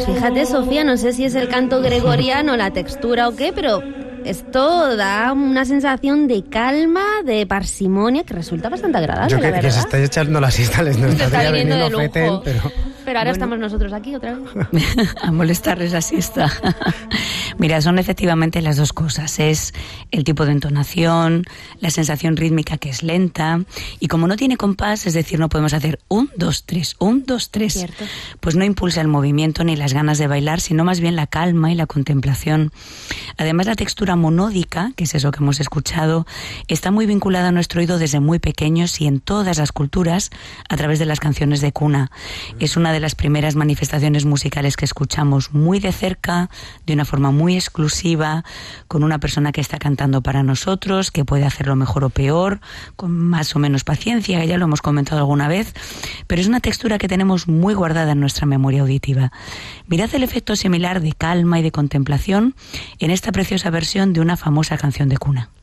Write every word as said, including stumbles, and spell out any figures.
Pues fíjate, Sofía, no sé si es el canto gregoriano, la textura o qué, pero esto da una sensación de calma, de parsimonia, que resulta bastante agradable, Yo que, la verdad. que se estáis echando las siesta, les no Se está estaría viniendo de veniendo Feten, lujo. pero... Pero ahora Bueno. estamos nosotros aquí otra vez. A molestarles la siesta. Mira, son efectivamente las dos cosas. Es el tipo de entonación, la sensación rítmica que es lenta, y como no tiene compás, es decir, no podemos hacer un, dos, tres, un, dos, tres, Cierto. pues no impulsa el movimiento ni las ganas de bailar, sino más bien la calma y la contemplación. Además, la textura monódica, que es eso que hemos escuchado, está muy vinculada a nuestro oído desde muy pequeños y en todas las culturas a través de las canciones de cuna. Es una de las primeras manifestaciones musicales que escuchamos muy de cerca, de una forma muy exclusiva, con una persona que está cantando para nosotros, que puede hacerlo mejor o peor, con más o menos paciencia, ya lo hemos comentado alguna vez, pero es una textura que tenemos muy guardada en nuestra memoria auditiva. Mirad el efecto similar de calma y de contemplación en esta preciosa versión de una famosa canción de cuna.